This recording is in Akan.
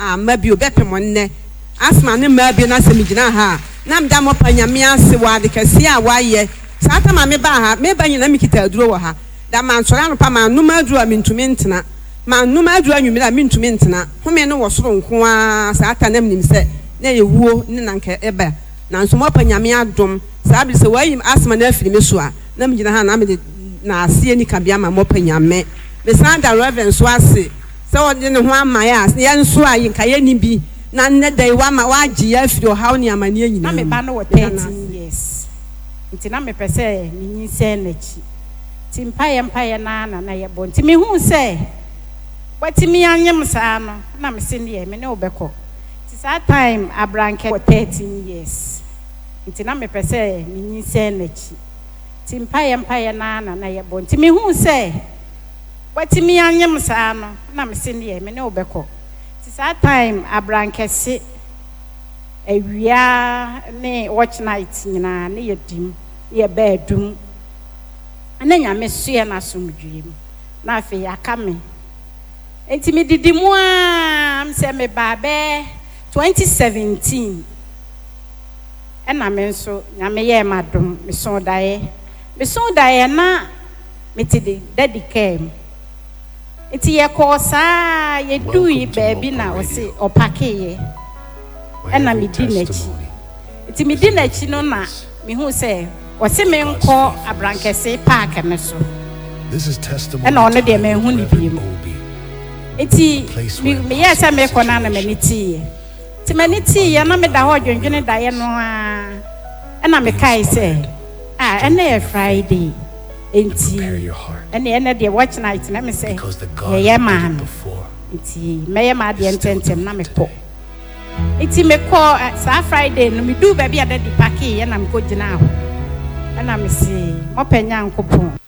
mabi obepem nne asma ne mabi na semigina ha na mda mo panyame ase wa de kase a waye saata ma me ba ha me ba nyina mikita aduro wo ha da man sora no pa ma numa aduro a mintumi ntena ma numa aduro anwumira mintumi ntena home ne wo soro nko a saata nam nim se na ye wuo ne nanka eba na nso mo panyame adom saa bi se wayi asma na afiri me so a na mgina ha na me de na ase ni kabia ma mo panyame me sanda reverend so ase se wo de ne ho ama ya ye nso ayi nka ye ni bi na nne dai wa ma waji ya afiri o hawo ni amane nyina na me ba no 13 years nti na me pese ni nyinse nachi ti mpaye na ye bo nti me hu se wati mi anyem saa no na me se ne me ne obekọ ti saa time abranke 13 years nti na me pese ni nyinse nachi ti mpaye na ye bo nti me hu se wati mi anyem saa no na me se ne me ne obekọ ti saa time abranke se ewia ne watch night nyina ne yedim ye bedum ananya me sua na somdwem na afi yakame enti me didimu am se me baabe 2017 ena me nso nyame ye madum me so dae na me ti daddy came enti ye ko saa ye dui baby na o se opake ye ena me di nachi enti me di nachi no na me hu se o se me nko abrankese park me so this is testimony ena ono de me hu ni biem enti me ye se me ko na na me ti ye na me da ho dwendwene da ye no a ena me kai se ena ye Friday enti ena de watch night na me say ye man enti me ye ma de ententem na me ko enti me ko sa Friday no me do baby ada di park ye na me ko gina ho na me say openya nkopon